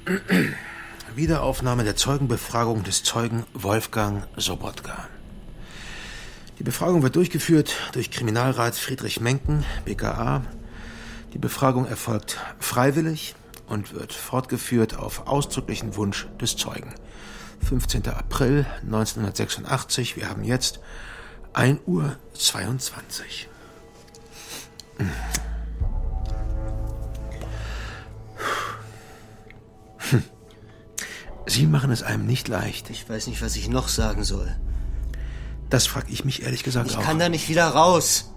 Wiederaufnahme der Zeugenbefragung des Zeugen Wolfgang Sobotka. Die Befragung wird durchgeführt durch Kriminalrat Friedrich Menken, BKA. Die Befragung erfolgt freiwillig und wird fortgeführt auf ausdrücklichen Wunsch des Zeugen. 15. April 1986, wir haben jetzt 1:22 Uhr. Sie machen es einem nicht leicht. Ich weiß nicht, was ich noch sagen soll. Das frage ich mich ehrlich gesagt auch. Ich kann da nicht wieder raus.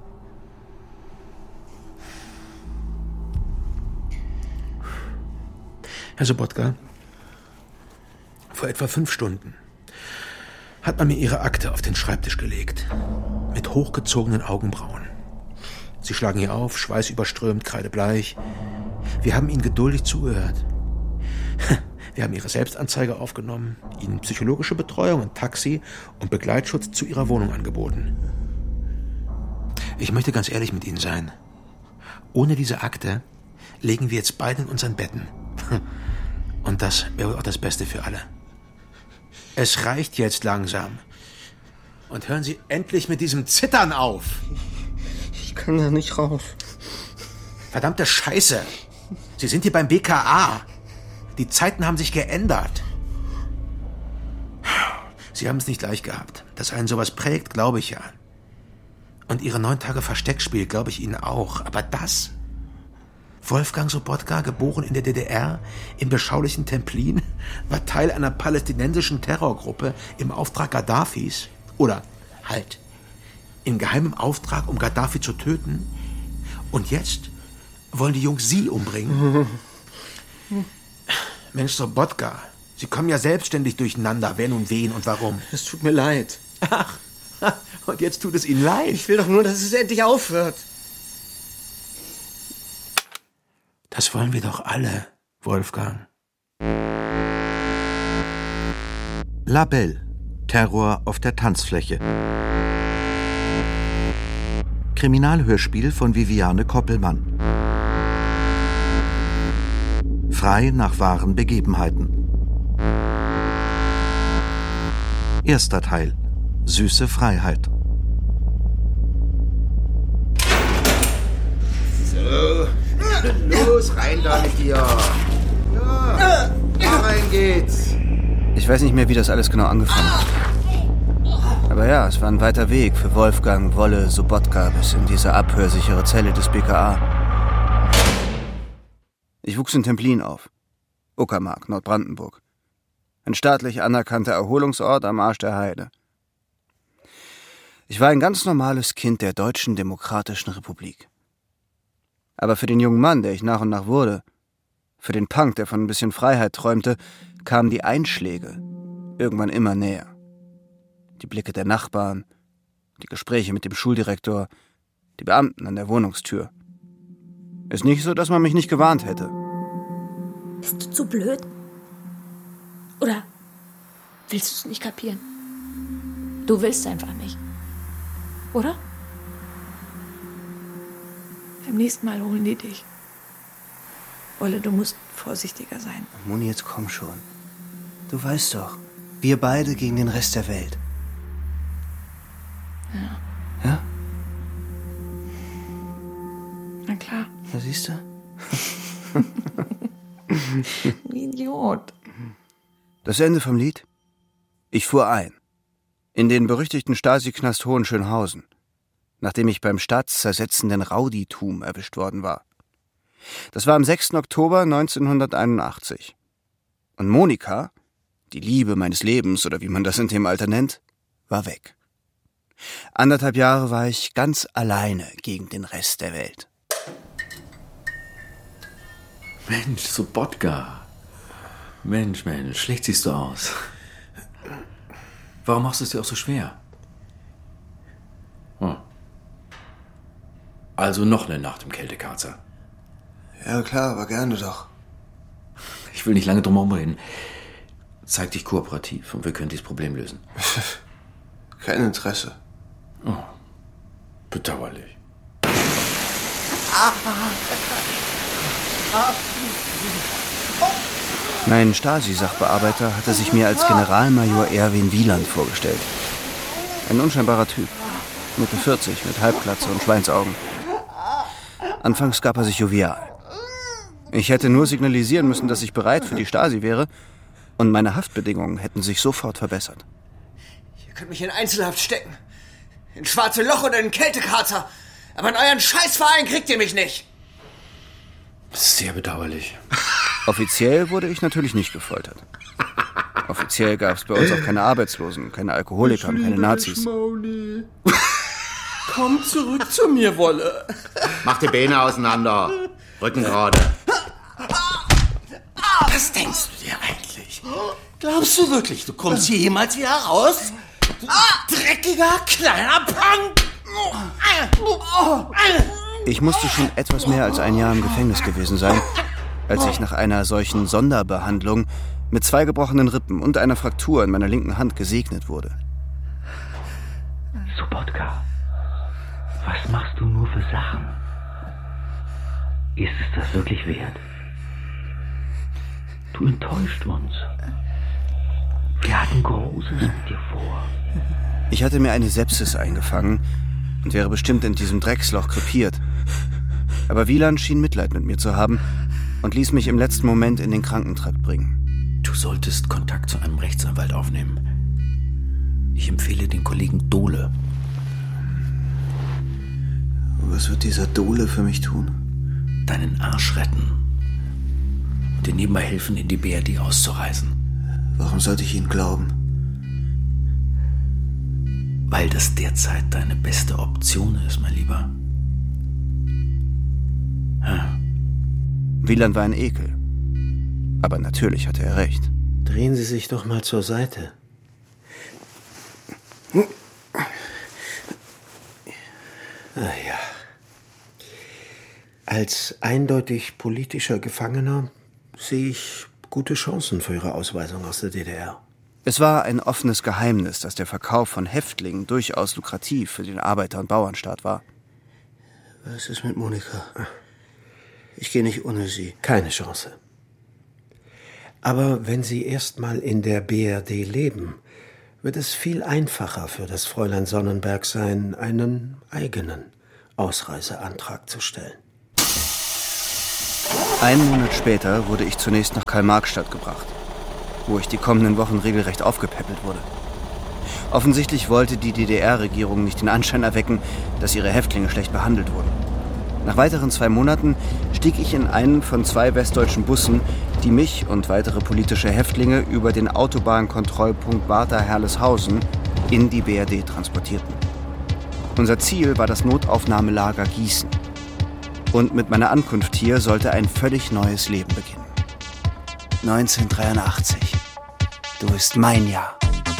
Herr Sobotka, vor etwa 5 Stunden hat man mir Ihre Akte auf den Schreibtisch gelegt. Mit hochgezogenen Augenbrauen. Sie schlagen hier auf, schweißüberströmt, kreidebleich. Wir haben Ihnen geduldig zugehört. Wir haben Ihre Selbstanzeige aufgenommen, Ihnen psychologische Betreuung und Taxi und Begleitschutz zu Ihrer Wohnung angeboten. Ich möchte ganz ehrlich mit Ihnen sein. Ohne diese Akte legen wir jetzt beide in unseren Betten. Und das wäre auch das Beste für alle. Es reicht jetzt langsam. Und hören Sie endlich mit diesem Zittern auf. Ich kann da nicht raus. Verdammte Scheiße. Sie sind hier beim BKA. Die Zeiten haben sich geändert. Sie haben es nicht leicht gehabt. Dass einen sowas prägt, glaube ich ja. Und Ihre 9 Tage Versteckspiel glaube ich Ihnen auch. Aber das? Wolfgang Sobotka, geboren in der DDR, im beschaulichen Templin, war Teil einer palästinensischen Terrorgruppe im Auftrag Gaddafis. Oder halt, in geheimem Auftrag, um Gaddafi zu töten. Und jetzt wollen die Jungs Sie umbringen. Mensch, Sobotka, Sie kommen ja selbstständig durcheinander, wer nun wen und warum. Es tut mir leid. Ach, und jetzt tut es Ihnen leid. Ich will doch nur, dass es endlich aufhört. Das wollen wir doch alle, Wolfgang. Labelle. Terror auf der Tanzfläche. Kriminalhörspiel von Viviane Koppelmann. Frei nach wahren Begebenheiten. Erster Teil. Süße Freiheit. So, los, rein da mit dir. Ja, rein geht's. Ich weiß nicht mehr, wie das alles genau angefangen hat. Aber ja, es war ein weiter Weg für Wolfgang Wolle Sobotka bis in diese abhörsichere Zelle des BKA. Ich wuchs in Templin auf. Uckermark, Nordbrandenburg. Ein staatlich anerkannter Erholungsort am Arsch der Heide. Ich war ein ganz normales Kind der Deutschen Demokratischen Republik. Aber für den jungen Mann, der ich nach und nach wurde, für den Punk, der von ein bisschen Freiheit träumte, kamen die Einschläge irgendwann immer näher. Die Blicke der Nachbarn, die Gespräche mit dem Schuldirektor, die Beamten an der Wohnungstür. Ist nicht so, dass man mich nicht gewarnt hätte. Bist du zu blöd? Oder willst du es nicht kapieren? Du willst einfach nicht. Oder? Beim nächsten Mal holen die dich. Wolle, du musst vorsichtiger sein. Moni, jetzt komm schon. Du weißt doch, wir beide gegen den Rest der Welt. Ja. Ja? Na klar. Da siehst du? Idiot. Das Ende vom Lied? Ich fuhr ein. In den berüchtigten Stasi-Knast Hohenschönhausen, nachdem ich beim staatszersetzenden Rauditum erwischt worden war. Das war am 6. Oktober 1981. Und Monika, die Liebe meines Lebens oder wie man das in dem Alter nennt, war weg. 1,5 Jahre war ich ganz alleine gegen den Rest der Welt. Mensch, Sobotka. Mensch, schlecht siehst du aus. Warum machst du es dir auch so schwer? Hm. Also noch eine Nacht im Kältekarzer. Ja klar, aber gerne doch. Ich will nicht lange drum herum reden. Zeig dich kooperativ und wir können dieses Problem lösen. Kein Interesse. Oh, bedauerlich. Mein Stasi-Sachbearbeiter hatte sich mir als Generalmajor Erwin Wieland vorgestellt. Ein unscheinbarer Typ, Mitte 40, mit Halbglatze und Schweinsaugen. Anfangs gab er sich jovial. Ich hätte nur signalisieren müssen, dass ich bereit für die Stasi wäre, und meine Haftbedingungen hätten sich sofort verbessert. Ihr könnt mich in Einzelhaft stecken. In schwarze Loch oder in Kältekarzer. Aber in euren Scheißverein kriegt ihr mich nicht. Das ist sehr bedauerlich. Offiziell wurde ich natürlich nicht gefoltert. Offiziell gab es bei uns auch keine Arbeitslosen, keine Alkoholiker und keine Nazis. Komm zurück zu mir, Wolle. Mach die Beine auseinander. Rücken gerade. Was denkst du dir eigentlich? Glaubst du wirklich, du kommst hier jemals wieder raus? Dreckiger, kleiner Punk! Ich musste schon etwas mehr als ein Jahr im Gefängnis gewesen sein, als ich nach einer solchen Sonderbehandlung mit 2 gebrochenen Rippen und einer Fraktur in meiner linken Hand gesegnet wurde. Sobotka, was machst du nur für Sachen? Ist es das wirklich wert? Du enttäuscht uns. Wir hatten Großes mit dir vor. Ich hatte mir eine Sepsis eingefangen und wäre bestimmt in diesem Drecksloch krepiert. Aber Wieland schien Mitleid mit mir zu haben und ließ mich im letzten Moment in den Krankentrakt bringen. Du solltest Kontakt zu einem Rechtsanwalt aufnehmen. Ich empfehle den Kollegen Dohle. Was wird dieser Dohle für mich tun? Deinen Arsch retten. Und dir nebenbei helfen, in die BRD auszureisen. Warum sollte ich ihn glauben? Weil das derzeit deine beste Option ist, mein Lieber. Wieland war ein Ekel. Aber natürlich hatte er recht. Drehen Sie sich doch mal zur Seite. Ja. Als eindeutig politischer Gefangener sehe ich gute Chancen für Ihre Ausweisung aus der DDR. Es war ein offenes Geheimnis, dass der Verkauf von Häftlingen durchaus lukrativ für den Arbeiter- und Bauernstaat war. Was ist mit Monika? Ich gehe nicht ohne sie. Keine Chance. Aber wenn Sie erst mal in der BRD leben, wird es viel einfacher für das Fräulein Sonnenberg sein, einen eigenen Ausreiseantrag zu stellen. Einen Monat später wurde ich zunächst nach Karl-Marx-Stadt gebracht, wo ich die kommenden Wochen regelrecht aufgepäppelt wurde. Offensichtlich wollte die DDR-Regierung nicht den Anschein erwecken, dass ihre Häftlinge schlecht behandelt wurden. Nach weiteren 2 Monaten stieg ich in einen von 2 westdeutschen Bussen, die mich und weitere politische Häftlinge über den Autobahnkontrollpunkt Warta-Herleshausen in die BRD transportierten. Unser Ziel war das Notaufnahmelager Gießen. Und mit meiner Ankunft hier sollte ein völlig neues Leben beginnen. 1983. Du bist mein Jahr.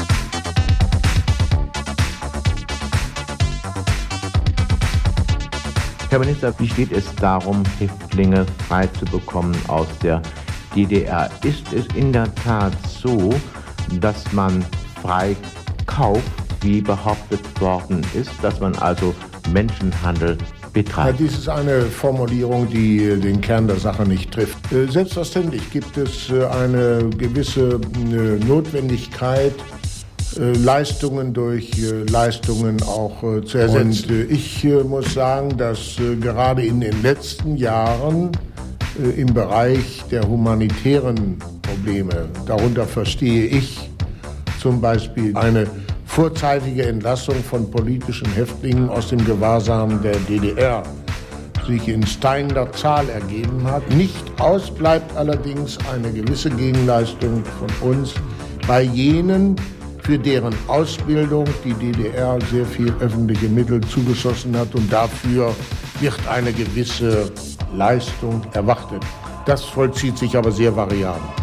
Herr Minister, wie steht es darum, Häftlinge frei zu bekommen aus der DDR? Ist es in der Tat so, dass man frei kauft, wie behauptet worden ist, dass man also Menschenhandel betreibt? Dies ist eine Formulierung, die den Kern der Sache nicht trifft. Selbstverständlich gibt es eine gewisse Notwendigkeit, Leistungen durch Leistungen auch zu ersetzen. Und ich muss sagen, dass gerade in den letzten Jahren im Bereich der humanitären Probleme, darunter verstehe ich zum Beispiel eine vorzeitige Entlassung von politischen Häftlingen aus dem Gewahrsam der DDR, sich in steigender Zahl ergeben hat. Nicht aus bleibt allerdings eine gewisse Gegenleistung von uns bei jenen, für deren Ausbildung die DDR sehr viel öffentliche Mittel zugeschossen hat, und dafür wird eine gewisse Leistung erwartet. Das vollzieht sich aber sehr variabel.